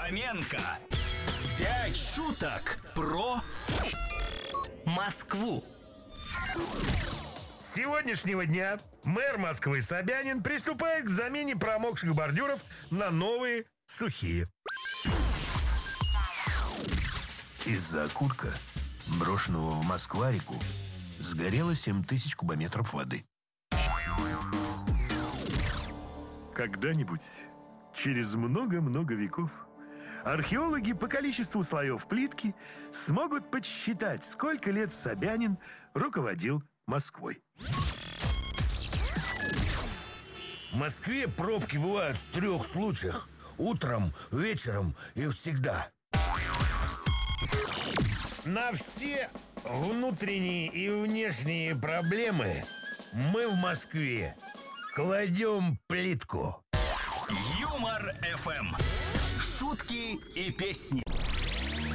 Фоменко. 5 шуток про Москву. С сегодняшнего дня мэр Москвы Собянин приступает к замене промокших бордюров на новые сухие. Из-за окурка, брошенного в Москва-реку, сгорело 7000 кубометров воды. Когда-нибудь, через много-много веков, археологи по количеству слоев плитки смогут подсчитать, сколько лет Собянин руководил Москвой. В Москве пробки бывают в 3 случаях: утром, вечером и всегда. На все внутренние и внешние проблемы мы в Москве кладем плитку. Юмор ФМ. Шутки и песни.